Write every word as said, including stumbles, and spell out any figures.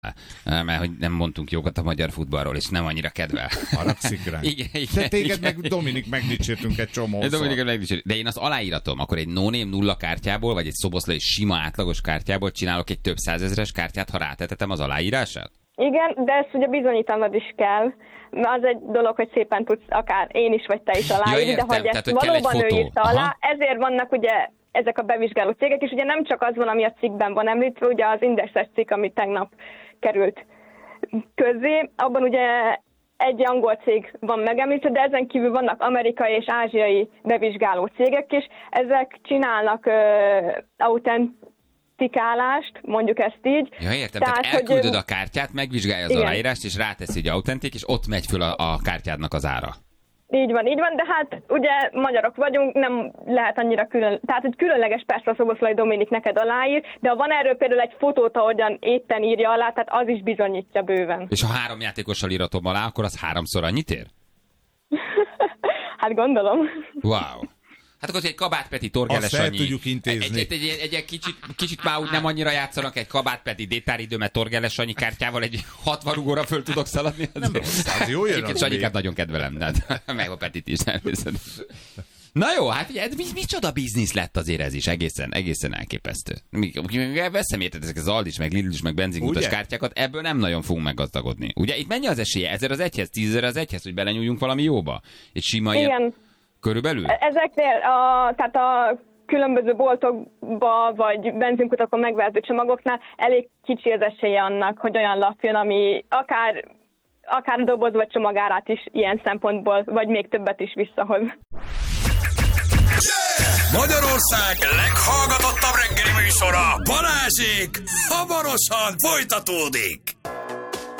mert hogy nem mondtunk jókat a magyar futballról, és nem annyira kedvel. Haragszik rá. Igen, igen, de téged igen. meg Dominik megdicsértünk egy csomószor. Dominik megdicsértünk. De én az aláíratom, akkor egy no-name nulla kártyából, vagy egy szoboszlai sima átlagos kártyából csinálok egy több százezres kártyát, ha rátetetem az aláírását? Igen, de ezt ugye bizonyítanod is kell. Az egy dolog, hogy szépen tudsz akár én is, vagy te is aláírni, ja, értem, de hogy tehát, ezt hogy valóban ő írta alá, Aha. ezért vannak ugye ezek a bevizsgáló cégek, és ugye nem csak az van, ami a cikkben van említve, ugye az Indexes cikk, ami tegnap került közzé, abban ugye egy angol cég van megemlítve, de ezen kívül vannak amerikai és ázsiai bevizsgáló cégek is. Ezek csinálnak uh, autentikálást, mondjuk ezt így. Ja, értem, tehát, tehát elküldöd hogy, a kártyát, megvizsgálja az igen. aláírást, és ráteszi, hogy autentik, és ott megy föl a, a kártyádnak az ára. Így van, így van, de hát ugye magyarok vagyunk, nem lehet annyira külön, tehát hogy különleges persze a Szoboszlai Dominik neked aláír, de ha van erről például egy fotót, ahogyan éppen írja alá, tehát az is bizonyítja bőven. És ha három játékossal íratom alá, akkor az háromszor annyit ér? Hát gondolom. Wow. Hát akkor, hogy egy Kabát Peti, Torgeles Sanyi. Annyi. Tudjuk intézni. Egy, egy, egy, egy, egy kicsit, kicsit már úgy nem annyira játszanak, egy Kabát Peti détáridőmet Torgeles Sanyi kártyával egy hatvan rugóra föl tudok szaladni. Nem rossz, az jó jön. Egyébként Sanyikát nagyon kedvelem, de meg a Petit is természetesen. Na jó, hát ugye, mi, micsoda biznisz lett azért ez is, egészen, egészen elképesztő. Veszem érted ezek az Aldis, meg Lidl meg benzinkutas kártyákat, ebből nem nagyon fogunk meggazdagodni. Ugye itt mennyi az esélye? Ezer az egyhez, tízezer az egyhez, hogy belenyúljunk valami jóba? Egy sima Igen. ilyen... Körülbelül? Ezeknél a, tehát a különböző boltokba vagy benzinkutakon megvehető csomagoknál elég kicsi az esélye annak, hogy olyan lap jön, ami akár, akár doboz vagy csomagárát is ilyen szempontból, vagy még többet is visszahoz. Magyarország leghallgatottabb reggeli műsora, Balázsék hamarosan folytatódik.